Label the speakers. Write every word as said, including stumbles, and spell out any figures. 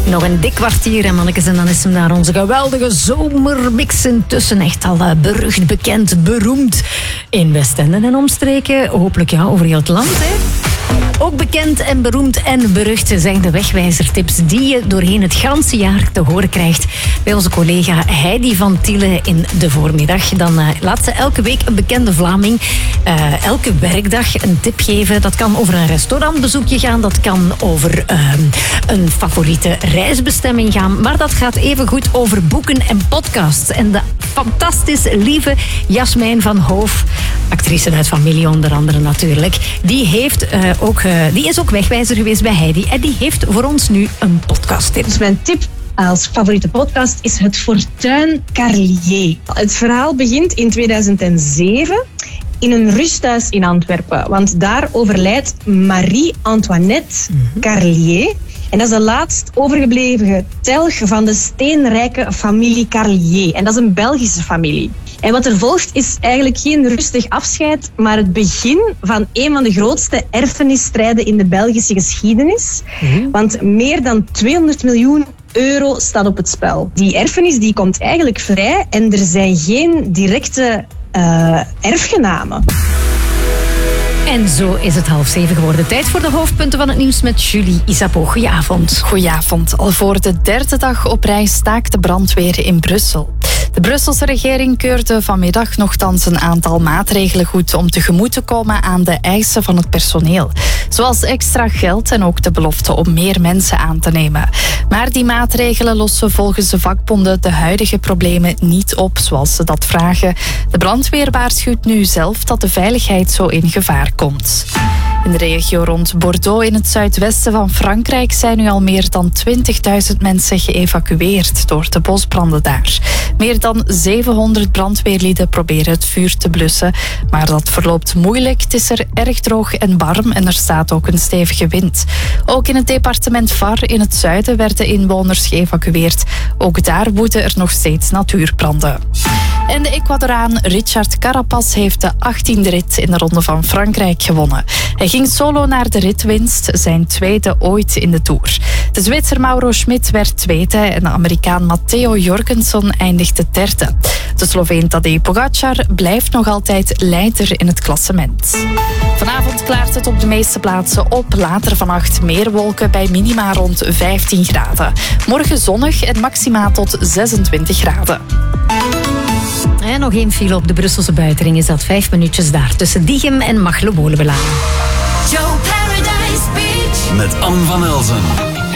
Speaker 1: Nog een dik kwartier en mannetjes, en dan is hem naar onze geweldige zomermix intussen. Echt al uh, berucht, bekend, beroemd in Westende en omstreken. Hopelijk ja, over heel het land, hè. Ook bekend en beroemd en berucht zijn de wegwijzertips die je doorheen het ganse jaar te horen krijgt bij onze collega Heidi van Tiele in de voormiddag. Dan uh, laat ze elke week een bekende Vlaming uh, elke werkdag een tip geven. Dat kan over een restaurantbezoekje gaan, dat kan over uh, een favoriete reisbestemming gaan, maar dat gaat even goed over boeken en podcasts. En de fantastisch lieve Jasmijn van Hoof, actrice uit Familie onder andere natuurlijk, die heeft uh, ook Uh, die is ook wegwijzer geweest bij Heidi en die heeft voor ons nu een podcast.
Speaker 2: Dus mijn tip als favoriete podcast is Het Fortuin Carlier. Het verhaal begint in tweeduizend zeven in een rusthuis in Antwerpen. Want daar overlijdt Marie-Antoinette mm-hmm. Carlier. En dat is de laatst overgebleven telg van de steenrijke familie Carlier. En dat is een Belgische familie. En wat er volgt is eigenlijk geen rustig afscheid, maar het begin van een van de grootste erfenisstrijden in de Belgische geschiedenis. Mm-hmm. Want meer dan tweehonderd miljoen euro staat op het spel. Die erfenis die komt eigenlijk vrij en er zijn geen directe uh, erfgenamen.
Speaker 1: En zo is het half zeven geworden. Tijd voor de hoofdpunten van het nieuws met Julie Isabeau. Goedenavond.
Speaker 3: Goedenavond. Al voor de derde dag op rij staakt de brandweer in Brussel. De Brusselse regering keurde vanmiddag nogthans een aantal maatregelen goed om tegemoet te komen aan de eisen van het personeel. Zoals extra geld en ook de belofte om meer mensen aan te nemen. Maar die maatregelen lossen volgens de vakbonden de huidige problemen niet op zoals ze dat vragen. De brandweer waarschuwt nu zelf dat de veiligheid zo in gevaar komt. In de regio rond Bordeaux in het zuidwesten van Frankrijk zijn nu al meer dan twintigduizend mensen geëvacueerd door de bosbranden daar. Meer dan zevenhonderd brandweerlieden proberen het vuur te blussen, maar dat verloopt moeilijk. Het is er erg droog en warm en er staat ook een stevige wind. Ook in het departement Var in het zuiden werden inwoners geëvacueerd. Ook daar woeden er nog steeds natuurbranden. En de Ecuadoraan Richard Carapaz heeft de achttiende rit in de Ronde van Frankrijk gewonnen. Hij ging solo naar de ritwinst, zijn tweede ooit in de Tour. De Zwitser Mauro Schmid werd tweede en de Amerikaan Matteo Jorgensen eindigde derde. De Sloveen Tadej Pogacar blijft nog altijd leider in het klassement. Vanavond klaart het op de meeste plaatsen op. Later vannacht meer wolken bij minima rond vijftien graden. Morgen zonnig en maxima tot zesentwintig graden.
Speaker 1: En nog één file op de Brusselse buitenring is dat vijf minuutjes daar tussen Diegem en Machelen-Molenbelaan.
Speaker 4: Joe Paradise Beach met Anne van Elzen.